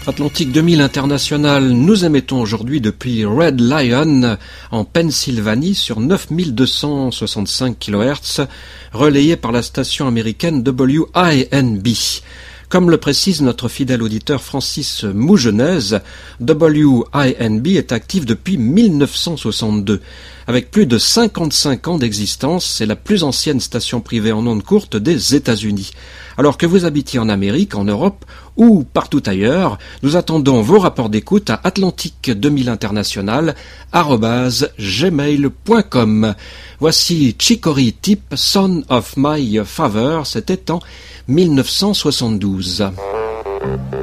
Atlantique 2000 International, nous émettons aujourd'hui depuis Red Lion en Pennsylvanie sur 9265 kHz, relayé par la station américaine WINB. Comme le précise notre fidèle auditeur Francis Mougenez, WINB est actif depuis 1962. Avec plus de 55 ans d'existence, c'est la plus ancienne station privée en ondes courtes des États-Unis. Alors que vous habitiez en Amérique, en Europe ou partout ailleurs, nous attendons vos rapports d'écoute à atlantique2000international@gmail.com. Voici Chicory Tip, Son of My Father, c'était en 1972.